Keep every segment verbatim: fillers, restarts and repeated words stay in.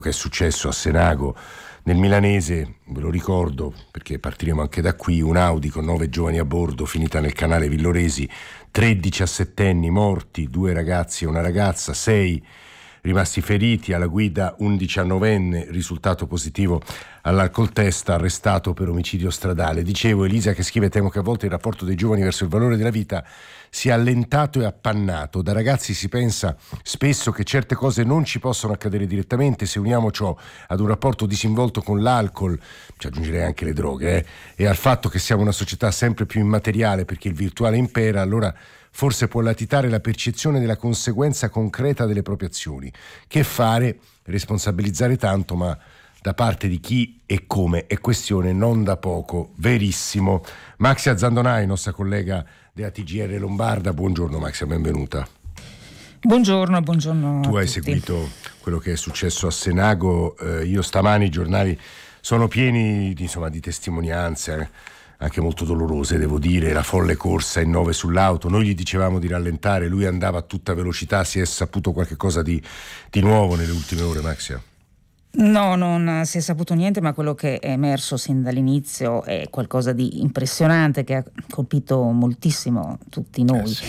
che è successo a Senago nel milanese, ve lo ricordo perché partiremo anche da qui, un Audi con nove giovani a bordo finita nel canale Villoresi, tre diciassettenni morti, due ragazzi e una ragazza, sei rimasti feriti, alla guida un diciannovenne risultato positivo all'alcoltest, arrestato per omicidio stradale. Dicevo, Elisa che scrive: temo che a volte il rapporto dei giovani verso il valore della vita sia allentato e appannato. Da ragazzi si pensa spesso che certe cose non ci possono accadere direttamente. Se uniamo ciò ad un rapporto disinvolto con l'alcol, ci aggiungerei anche le droghe, eh, e al fatto che siamo una società sempre più immateriale perché il virtuale impera, allora forse può latitare la percezione della conseguenza concreta delle proprie azioni. Che fare? Responsabilizzare tanto, ma da parte di chi e come è questione non da poco. Verissimo. Maxia Zandonai, nostra collega della T G R Lombarda. Buongiorno Maxia, benvenuta. Buongiorno, buongiorno. Tu hai tutti. seguito quello che è successo a Senago. Eh, io stamani i giornali sono pieni di, insomma, di testimonianze, eh, anche molto dolorose, devo dire. La folle corsa in nove sull'auto, noi gli dicevamo di rallentare, lui andava a tutta velocità. Si è saputo qualche cosa di, di nuovo nelle ultime ore, Maxia? No, non si è saputo niente, ma quello che è emerso sin dall'inizio è qualcosa di impressionante che ha colpito moltissimo tutti noi. Eh sì.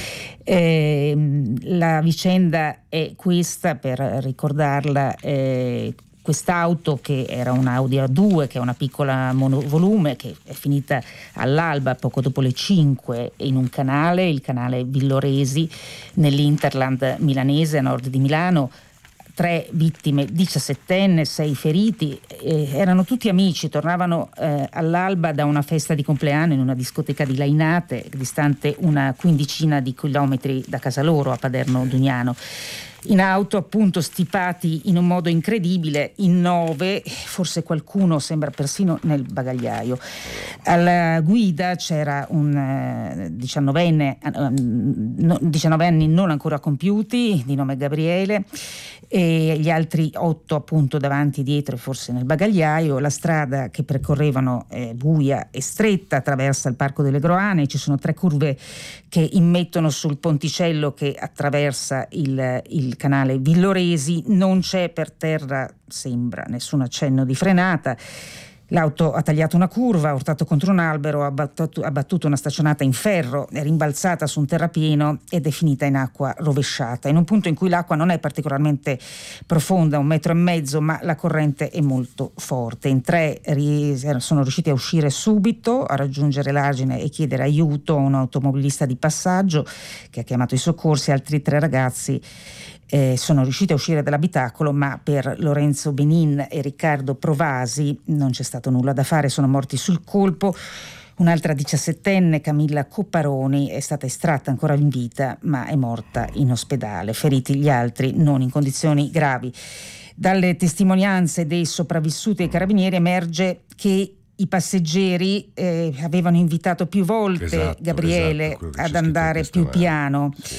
Eh, la vicenda è questa, per ricordarla. Eh, Quest'auto, che era un Audi A due, che è una piccola monovolume, che è finita all'alba poco dopo le cinque in un canale, il canale Villoresi, nell'Interland milanese a nord di Milano. Tre vittime, diciassettenne, sei feriti, eh, erano tutti amici, tornavano eh, all'alba da una festa di compleanno in una discoteca di Lainate, distante una quindicina di chilometri da casa loro a Paderno Dugnano. In auto, appunto, stipati in un modo incredibile, in nove, forse qualcuno sembra persino nel bagagliaio. Alla guida c'era un eh, diciannovenne, eh, no, diciannove non ancora compiuti, di nome Gabriele, e gli altri otto appunto davanti, dietro e forse nel bagagliaio. La strada che percorrevano è buia e stretta, attraversa il Parco delle Groane, ci sono tre curve che immettono sul ponticello che attraversa il, il canale Villoresi. Non c'è per terra, sembra, nessun accenno di frenata. L'auto ha tagliato una curva, ha urtato contro un albero, ha battuto, ha battuto una staccionata in ferro, è rimbalzata su un terrapieno ed è finita in acqua rovesciata, in un punto in cui l'acqua non è particolarmente profonda, un metro e mezzo, ma la corrente è molto forte. In tre sono riusciti a uscire subito, a raggiungere l'argine e chiedere aiuto a un automobilista di passaggio che ha chiamato i soccorsi. Altri tre ragazzi Eh, sono riusciti a uscire dall'abitacolo, ma per Lorenzo Benin e Riccardo Provasi non c'è stato nulla da fare, sono morti sul colpo. Un'altra diciassettenne, Camilla Copparoni, è stata estratta ancora in vita, ma è morta in ospedale. Feriti gli altri, non in condizioni gravi. Dalle testimonianze dei sopravvissuti e carabinieri emerge che i passeggeri eh, avevano invitato più volte esatto, Gabriele esatto, ad andare più piano. Sì.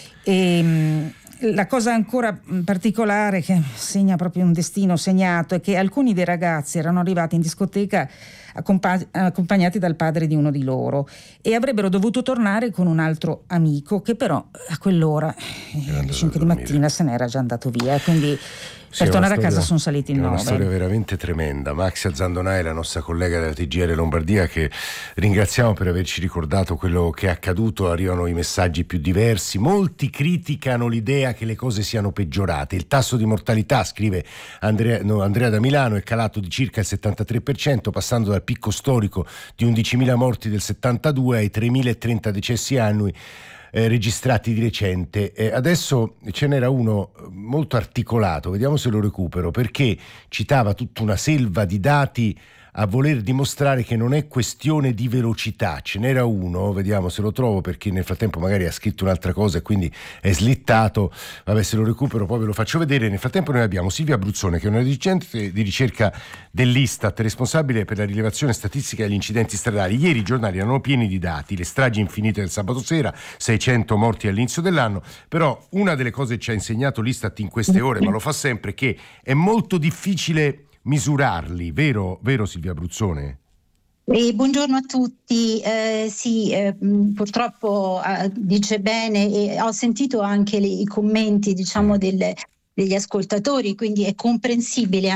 E, la cosa ancora particolare, che segna proprio un destino segnato, è che alcuni dei ragazzi erano arrivati in discoteca accompa- accompagnati dal padre di uno di loro e avrebbero dovuto tornare con un altro amico che però a quell'ora, alle cinque di mattina, se n'era già andato via, quindi sì, per tornare storia, a casa sono saliti in nove. È una nove. storia veramente tremenda. Maxia Zandonai, la nostra collega della T G R Lombardia, che ringraziamo per averci ricordato quello che è accaduto. Arrivano i messaggi più diversi, molti criticano l'idea che le cose siano peggiorate. Il tasso di mortalità, scrive Andrea, no, Andrea da Milano, è calato di circa il settantatré per cento, passando dal picco storico di undicimila morti del settantadue ai tremilatrenta decessi annui Eh, registrati di recente. Eh, adesso ce n'era uno molto articolato, vediamo se lo recupero, perché citava tutta una selva di dati a voler dimostrare che non è questione di velocità. Ce n'era uno, vediamo se lo trovo, perché nel frattempo magari ha scritto un'altra cosa e quindi è slittato. Vabbè, se lo recupero poi ve lo faccio vedere. Nel frattempo noi abbiamo Silvia Bruzzone, che è una dirigente di ricerca dell'Istat, responsabile per la rilevazione statistica degli incidenti stradali. Ieri i giornali erano pieni di dati, le stragi infinite del sabato sera, seicento morti all'inizio dell'anno, però una delle cose che ci ha insegnato l'Istat in queste ore, ma lo fa sempre, che è molto difficile misurarli, vero, vero Silvia Bruzzone? Eh, buongiorno a tutti, eh, sì, eh, purtroppo eh, dice bene, e ho sentito anche le, i commenti, diciamo, delle, degli ascoltatori, quindi è comprensibile